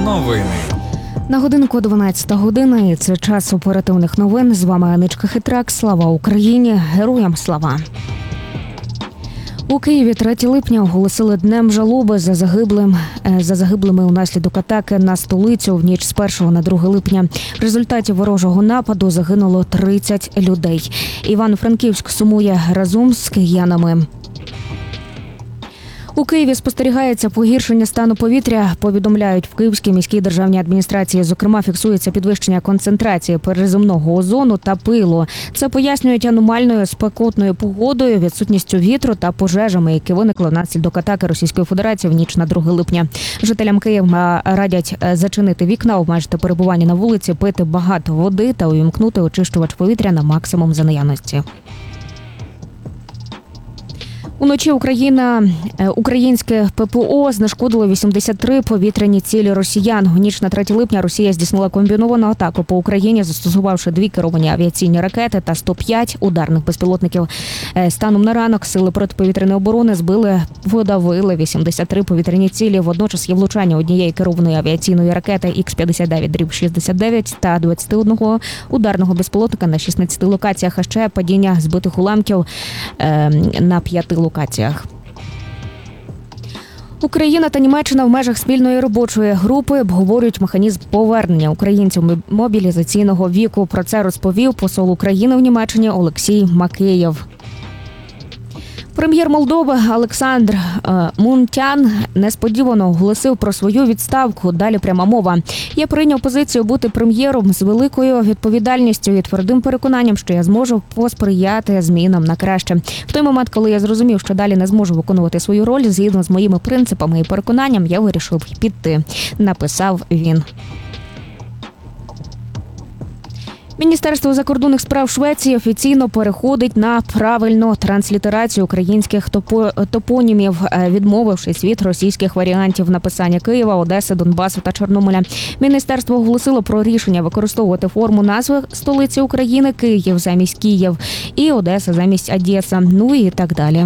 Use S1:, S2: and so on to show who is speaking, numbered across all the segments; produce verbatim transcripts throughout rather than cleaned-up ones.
S1: новини.
S2: На годинку дванадцята година, і це час оперативних новин. З вами Аничка Хитрак. Слава Україні! Героям слава! У Києві третього липня оголосили днем жалоби за загиблим за загиблими унаслідок атаки на столицю в ніч з першого на друге липня. В результаті ворожого нападу загинуло тридцять людей. Івано-Франківськ сумує разом з киянами. У Києві спостерігається погіршення стану повітря, повідомляють в Київській міській державній адміністрації. Зокрема, фіксується підвищення концентрації переземного озону та пилу. Це пояснюють аномальною спекотною погодою, відсутністю вітру та пожежами, які виникли внаслідок атаки Російської Федерації в ніч на друге липня. Жителям Києва радять зачинити вікна, обмежити перебування на вулиці, пити багато води та увімкнути очищувач повітря на максимум за наявності. Уночі Україна, українське ППО знешкодило вісімдесят три повітряні цілі росіян. У ніч на третє липня Росія здійснила комбіновану атаку по Україні, застосувавши дві керовані авіаційні ракети та сто п'ять ударних безпілотників. Станом на ранок сили протиповітряної оборони збили, подавили вісімдесят три повітряні цілі. Водночас є влучання однієї керованої авіаційної ракети ікс п'ятдесят дев'ять шістдесят дев'ять та двадцяти одного ударного безпілотника на шістнадцяти локаціях, а ще падіння збитих уламків на п'яти локаціях. локаціях. Україна та Німеччина в межах спільної робочої групи обговорюють механізм повернення українців мобілізаційного віку. Про це розповів посол України в Німеччині Олексій Макеєв. Прем'єр Молдови Олександр Мунтян несподівано оголосив про свою відставку. Далі пряма мова. Я прийняв позицію бути прем'єром з великою відповідальністю і твердим переконанням, що я зможу посприяти змінам на краще. В той момент, коли я зрозумів, що далі не зможу виконувати свою роль згідно з моїми принципами і переконанням, я вирішив піти, написав він. Міністерство закордонних справ Швеції офіційно переходить на правильну транслітерацію українських топонімів, відмовившись від російських варіантів написання Києва, Одеси, Донбасу та Чорноморя. Міністерство оголосило про рішення використовувати форму назви столиці України Київ замість Київ і Одеса замість Одеса, ну і так далі.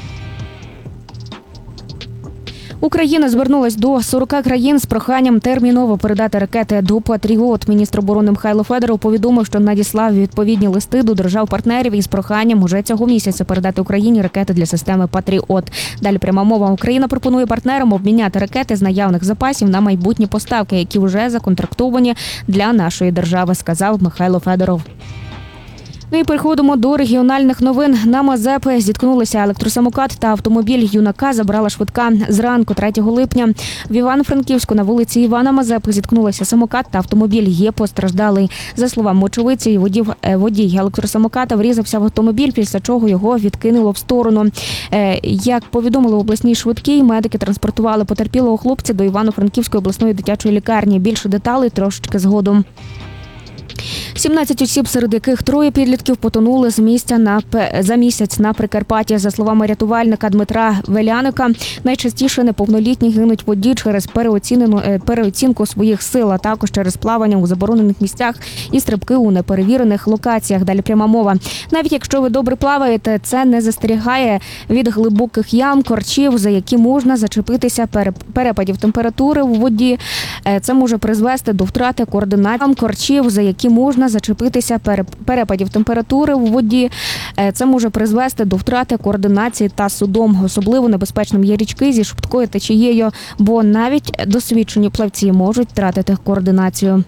S2: Україна звернулась до сорока країн з проханням терміново передати ракети до «Патріот». Міністр оборони Михайло Федоров повідомив, що надіслав відповідні листи до держав-партнерів із проханням уже цього місяця передати Україні ракети для системи «Патріот». Далі пряма мова. Україна пропонує партнерам обміняти ракети з наявних запасів на майбутні поставки, які вже законтрактовані для нашої держави, сказав Михайло Федоров. Ну і переходимо до регіональних новин. На Мазепи зіткнулися електросамокат та автомобіль. Юнака забрала швидка. Зранку третього липня в Івано-Франківську на вулиці Івана Мазепи зіткнулися самокат та автомобіль. Є постраждалий. За словами очевидців, водій, водій електросамоката врізався в автомобіль, після чого його відкинуло в сторону. Як повідомили в обласній швидкій, медики транспортували потерпілого хлопця до Івано-Франківської обласної дитячої лікарні. Більше деталей трошечки згодом. сімнадцять осіб, серед яких троє підлітків потонули з місця на за місяць на Прикарпатті. За словами рятувальника Дмитра Веляника, найчастіше неповнолітні гинуть в воді через переоцінку своїх сил, а також через плавання у заборонених місцях і стрибки у неперевірених локаціях. Далі пряма мова. Навіть якщо ви добре плаваєте, це не застерігає від глибоких ям, корчів, за які можна зачепитися, перепадів температури у воді. Це може призвести до втрати координації корчів, за які можна зачепитися, перепадів температури у воді. Це може призвести до втрати координації та судом. Особливо небезпечним є річки зі швидкою течією, бо навіть досвідчені плавці можуть втратити координацію.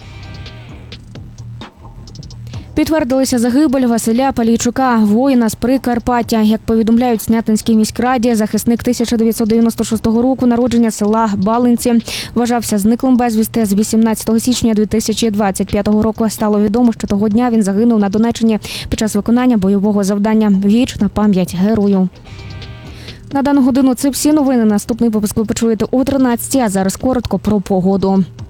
S2: Підтвердилися загибель Василя Палійчука, воїна з Прикарпаття. Як повідомляють в Снятинській міськраді, захисник тисяча дев'ятсот дев'яносто шостого року народження села Балинці вважався зниклим безвісти з вісімнадцятого січня дві тисячі двадцять п'ятого року. Стало відомо, що того дня він загинув на Донеччині під час виконання бойового завдання. Вічна пам'ять герою. На дану годину це всі новини. Наступний випуск ви почуєте о тринадцятій, а зараз коротко про погоду.